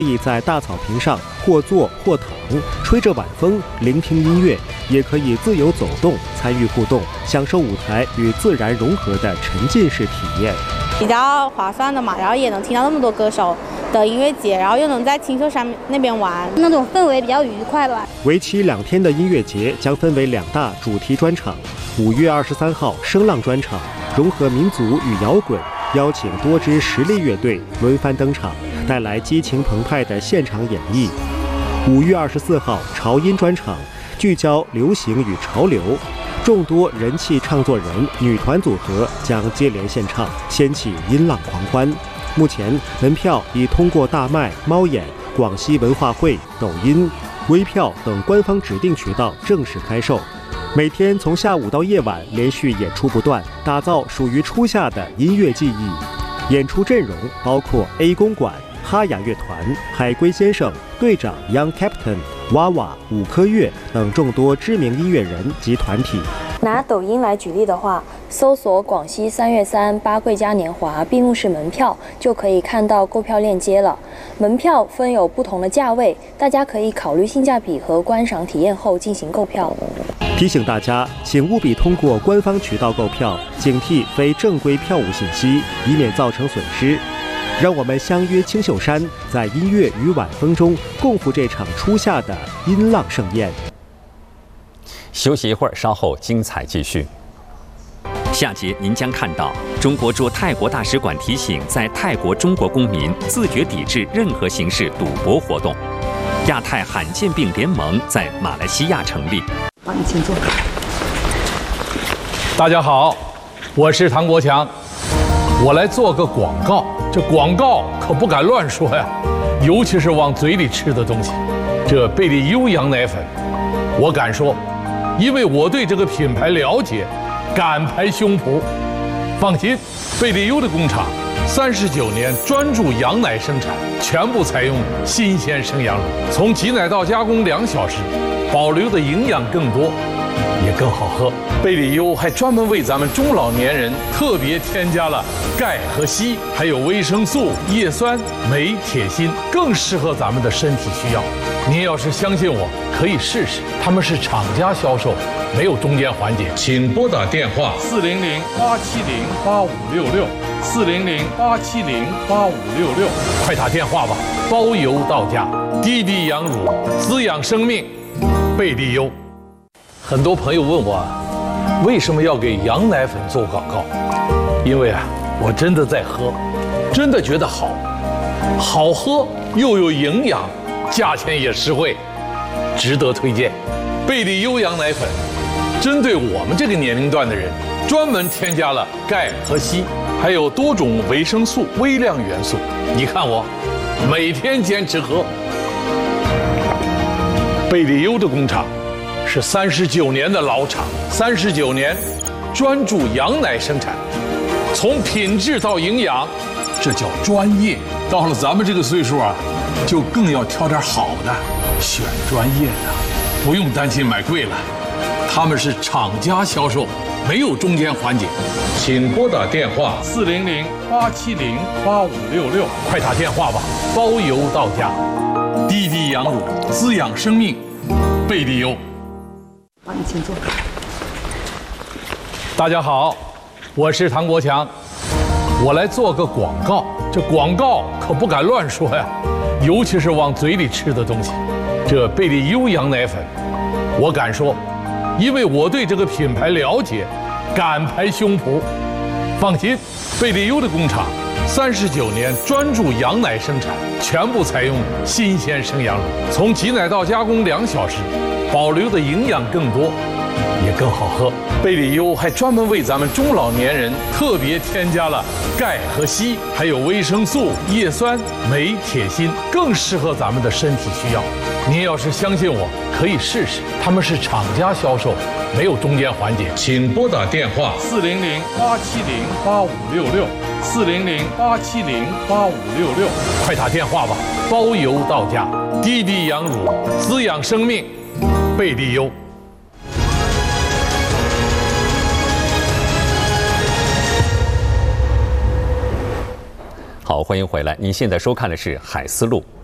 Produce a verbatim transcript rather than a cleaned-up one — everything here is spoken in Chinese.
可以在大草坪上或坐或躺，吹着晚风，聆听音乐，也可以自由走动，参与互动，享受舞台与自然融合的沉浸式体验。 比较划算的嘛，然后也能听到那么多歌手的音乐节，然后又能在青秀山那边玩， 那种氛围比较愉快吧。 为期两天的音乐节将分为两大主题专场。五月二十三号声浪专场，融合民族与摇滚，邀请多支实力乐队轮番登场，带来激情澎湃的现场演绎。五月二十四号潮音专场，聚焦流行与潮流，众多人气唱作人、女团组合将接连献唱，掀起音浪狂欢。目前门票已通过大麦、猫眼、广西文化会、抖音、微票等官方指定渠道正式开售。每天从下午到夜晚连续演出不断，打造属于初夏的音乐记忆。演出阵容包括 A 公馆、哈雅乐团、海龟先生、队长 Young Captain、娃娃、五颗月等众多知名音乐人及团体。 拿抖音来举例的话，搜索广西三月三八桂嘉年华闭幕式门票，就可以看到购票链接了。门票分有不同的价位，大家可以考虑性价比和观赏体验后进行购票。 提醒大家，请务必通过官方渠道购票，警惕非正规票务信息，以免造成损失。让我们相约青秀山，在音乐与晚风中共赴这场初夏的音浪盛宴。 休息一会儿，稍后精彩继续。下节您将看到中国驻泰国大使馆提醒在泰国中国公民自觉抵制任何形式赌博活动。亚太罕见病联盟在马来西亚成立。 帮你请坐。 大家好，我是唐国强，我来做个广告。这广告可不敢乱说呀，尤其是往嘴里吃的东西。这贝利优羊奶粉，我敢说，因为我对这个品牌了解，敢拍胸脯。放心，贝利优的工厂三十九年专注羊奶生产，全部采用新鲜生羊乳，从挤奶到加工两小时，保留的营养更多，也更好喝。贝利优还专门为咱们中老年人特别添加了钙和硒，还有维生素、叶酸、镁、铁、锌，更适合咱们的身体需要。您要是相信我，可以试试。他们是厂家销售，没有中间环节。请拨打电话四零零八七零八五六六，四零零八七零八五六六，快打电话吧，包邮到家。滴滴羊乳，滋养生命，贝利优。很多朋友问我，为什么要给羊奶粉做广告？因为啊，我真的在喝，真的觉得好，好喝又有营养，价钱也实惠，值得推荐。贝利优羊奶粉针对我们这个年龄段的人，专门添加了钙和硒，还有多种维生素、微量元素。你看我，每天坚持喝。贝利优的工厂是三十九年的老厂，三十九年专注羊奶生产，从品质到营养，这叫专业。到了咱们这个岁数啊，就更要挑点好的，选专业的，不用担心买贵了。他们是厂家销售，没有中间环节。请拨打电话四零零八七零八五六六，快打电话吧，包邮到家。滴滴羊乳，滋养生命，贝利优。 帮你请坐。 大家好，我是唐国强，我来做个广告。这广告可不敢乱说呀，尤其是往嘴里吃的东西。这贝利优羊奶粉，我敢说，因为我对这个品牌了解，敢拍胸脯。放心，贝利优的工厂三十九年专注羊奶生产，全部采用新鲜生羊乳，从挤奶到加工两小时，保留的营养更多，也更好喝。贝利优还专门为咱们中老年人特别添加了钙和硒，还有维生素、叶酸、镁、铁、锌，更适合咱们的身体需要。您要是相信我，可以试试。他们是厂家销售，没有中间环节。请拨打电话四零零八七零八五六六，四零零八七零八五六六，快打电话吧，包邮到家。滴滴羊乳，滋养生命，贝利优。 好，欢迎回来。您现在收看的是《海思路》。